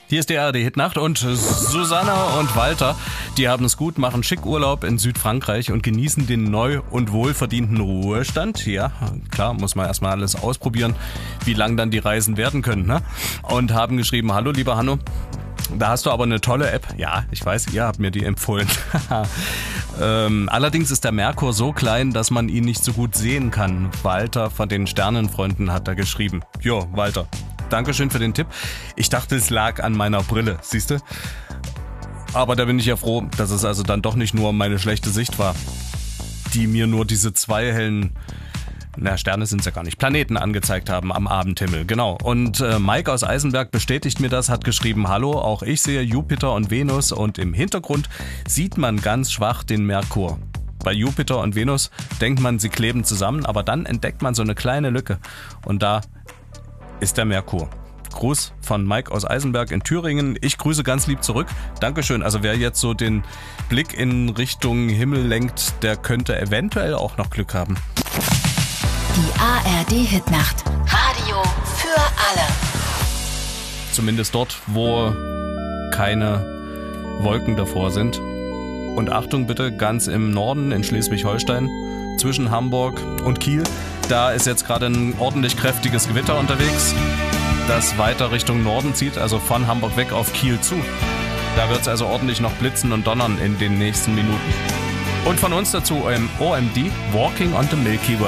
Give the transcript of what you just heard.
Hier ist die ARD-Hitnacht und Susanne und Walter, die haben es gut, machen schick Urlaub in Südfrankreich und genießen den neu und wohlverdienten Ruhestand. Ja, klar, muss man erstmal alles ausprobieren, wie lang dann die Reisen werden können, ne? Und haben geschrieben, hallo lieber Hanno, da hast du aber eine tolle App. Ja, ich weiß, ihr habt mir die empfohlen. Allerdings ist der Merkur so klein, dass man ihn nicht so gut sehen kann. Walter von den Sternenfreunden hat da geschrieben. Jo, Walter, Dankeschön für den Tipp. Ich dachte, es lag an meiner Brille, siehst du? Aber da bin ich ja froh, dass es also dann doch nicht nur meine schlechte Sicht war, die mir nur diese zwei hellen, Sterne sind es ja gar nicht, Planeten angezeigt haben am Abendhimmel, genau. Und Mike aus Eisenberg bestätigt mir das, hat geschrieben, hallo, auch ich sehe Jupiter und Venus und im Hintergrund sieht man ganz schwach den Merkur. Bei Jupiter und Venus denkt man, sie kleben zusammen, aber dann entdeckt man so eine kleine Lücke und da ist der Merkur. Gruß von Mike aus Eisenberg in Thüringen. Ich grüße ganz lieb zurück. Dankeschön. Also wer jetzt so den Blick in Richtung Himmel lenkt, der könnte eventuell auch noch Glück haben. Die ARD-Hitnacht. Radio für alle. Zumindest dort, wo keine Wolken davor sind. Und Achtung bitte, ganz im Norden in Schleswig-Holstein, zwischen Hamburg und Kiel, da ist jetzt gerade ein ordentlich kräftiges Gewitter unterwegs, das weiter Richtung Norden zieht, also von Hamburg weg auf Kiel zu. Da wird es also ordentlich noch blitzen und donnern in den nächsten Minuten. Und von uns dazu OMD, Walking on the Milky Way.